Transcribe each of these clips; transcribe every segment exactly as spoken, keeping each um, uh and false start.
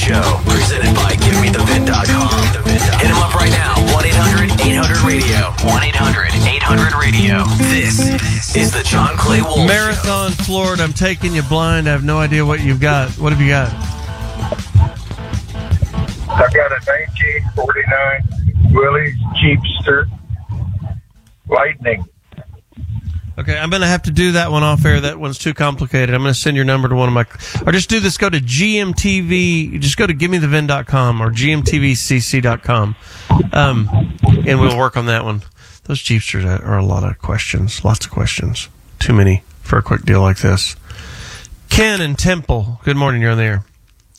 Show, presented by Give Me The Vin dot com. Hit him up right now, one eight hundred eight hundred radio. one eight hundred eight hundred radio. This is the John Clay Wolf Marathon, Show. Florida. I'm taking you blind. I have no idea what you've got. What have you got? I've got a nineteen forty-nine Willys Jeepster Lightning. Okay, I'm going to have to do that one off air. That one's too complicated. I'm going to send your number to one of my... Or just do this. Go to G M T V. Just go to Give Me The Vin dot com or G M T V C C dot com. Um, and we'll work on that one. Those Jeepsters are a lot of questions. Lots of questions. Too many for a quick deal like this. Ken and Temple. Good morning. You're on the air.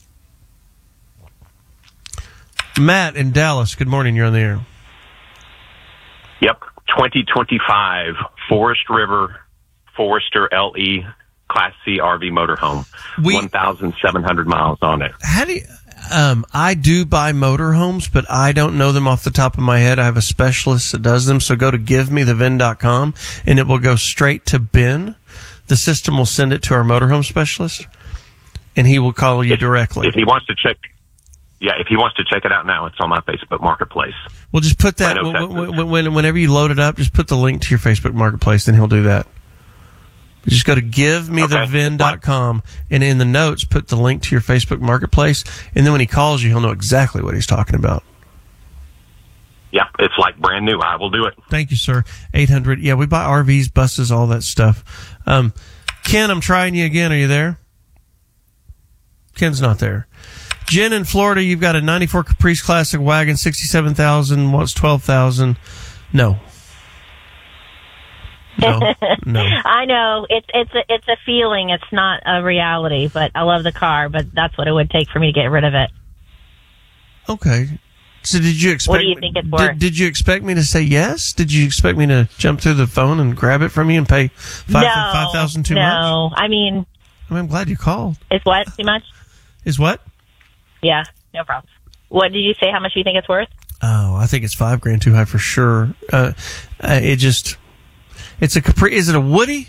Matt in Dallas. Good morning. You're on the air. Yep. twenty twenty-five Forest River Forester L E Class C R V motorhome. We- one thousand seven hundred miles on it. How do you, um, I do buy motorhomes, but I don't know them off the top of my head. I have a specialist that does them. So go to Give Me The Vin dot com and it will go straight to Ben. The system will send it to our motorhome specialist and he will call you if, directly. If he wants to check, yeah, if he wants to check it out now, it's on my Facebook Marketplace. Well, just put that, Plano, when, when, when, whenever you load it up, just put the link to your Facebook Marketplace, then he'll do that. Just go to Give Me The Vin dot com, and in the notes, put the link to your Facebook Marketplace, and then when he calls you, he'll know exactly what he's talking about. Yeah, it's like brand new. I will do it. Thank you, sir. eight hundred. Yeah, we buy R Vs, buses, all that stuff. Um, Ken, I'm trying you again. Are you there? Ken's not there. Jen in Florida, you've got a ninety-four Caprice Classic wagon, sixty-seven thousand, wants twelve thousand. No. No. No. I know. It's it's a, it's a feeling. It's not a reality, but I love the car, but that's what it would take for me to get rid of it. Okay. So did you expect What do you think it's worth? Did, did you expect me to say yes? Did you expect me to jump through the phone and grab it from you and pay five no, five thousand too no. much? No. I mean, I mean, I'm glad you called. Is what too much? Is what? Yeah, no problem. What did you say? How much do you think it's worth? Oh, I think it's five grand too high for sure. Uh, uh, it just, it's a Capri. Is it a Woody?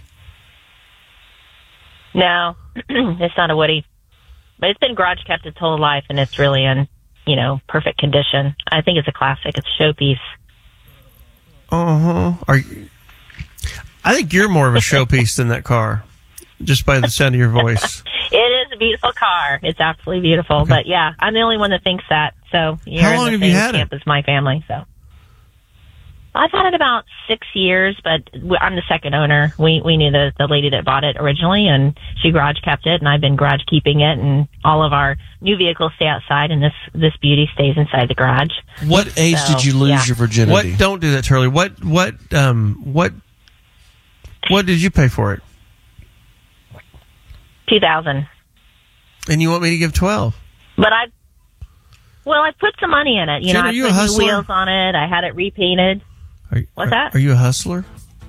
No, it's not a Woody. But it's been garage kept its whole life, and it's really in, you know, perfect condition. I think it's a classic. It's a showpiece. Uh huh. Are you, I think you're more of a showpiece than that car, just by the sound of your voice. It is a beautiful car. It's absolutely beautiful. Okay. But yeah, I'm the only one that thinks that. So you're How long in have the you same had camp it? as my family. So I've had it about six years, but I'm the second owner. We we knew the the lady that bought it originally, and she garage kept it, and I've been garage keeping it, and all of our new vehicles stay outside, and this this beauty stays inside the garage. What age So, did you lose yeah. your virginity? What? Don't do that, Turley. What? What? Um. What? What did you pay for it? two thousand. And you want me to give twelve? But I, well, I put some money in it. You Jen, know, are I you a put new hustler? wheels on it. I had it repainted. Are, What's are, that? Are you a hustler?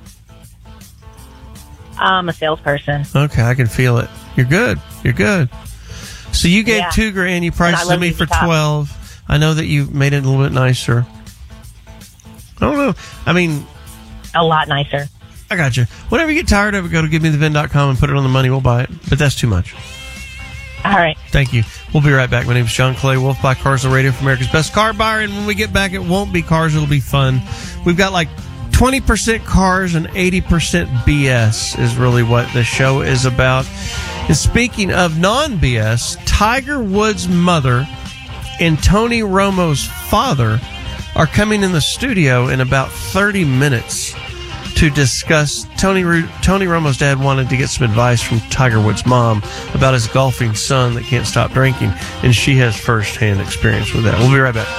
I'm a salesperson. Okay, I can feel it. You're good. You're good. So you gave Yeah. two grand. You And priced I it to love me Easy for Top. twelve. I know that you made it a little bit nicer. I don't know. I mean, A lot nicer. I got you. Whenever you get tired of it, go to give me the vin dot com and put it on the money. We'll buy it. But that's too much. All right. Thank you. We'll be right back. My name is John Clay Wolf, Buy Cars on Radio for America's Best Car Buyer. And when we get back, it won't be cars. It'll be fun. We've got like twenty percent cars and eighty percent B S is really what the show is about. And speaking of non-B S, Tiger Woods' mother and Tony Romo's father are coming in the studio in about thirty minutes to discuss. Tony Tony Romo's dad wanted to get some advice from Tiger Woods' mom about his golfing son that can't stop drinking, and she has first-hand experience with that. We'll be right back.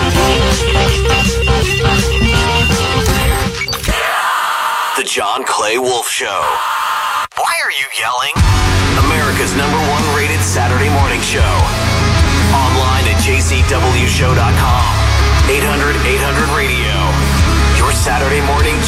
The John Clay Wolf Show. Why are you yelling? America's number one rated Saturday morning show. Online at j c w show dot com. eight hundred eight hundred radio. Your Saturday morning